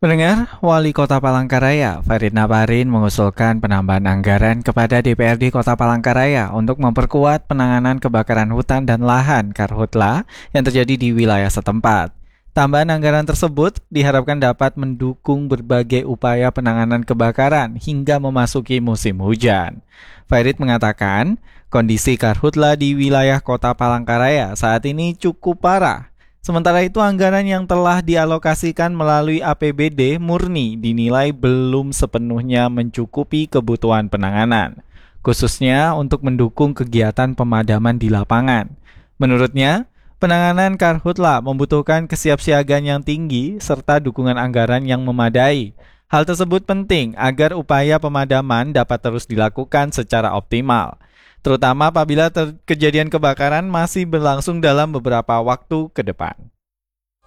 Pendengar, Wali Kota Palangkaraya, Farid Nabarin mengusulkan penambahan anggaran kepada DPRD Kota Palangkaraya untuk memperkuat penanganan kebakaran hutan dan lahan Karhutla yang terjadi di wilayah setempat. Tambahan anggaran tersebut diharapkan dapat mendukung berbagai upaya penanganan kebakaran hingga memasuki musim hujan. Farid mengatakan, kondisi Karhutla di wilayah Kota Palangkaraya saat ini cukup parah. Sementara itu, anggaran yang telah dialokasikan melalui APBD murni dinilai belum sepenuhnya mencukupi kebutuhan penanganan, khususnya untuk mendukung kegiatan pemadaman di lapangan. Menurutnya, penanganan karhutla membutuhkan kesiapsiagaan yang tinggi serta dukungan anggaran yang memadai. Hal tersebut penting agar upaya pemadaman dapat terus dilakukan secara optimal, terutama apabila kejadian kebakaran masih berlangsung dalam beberapa waktu ke depan.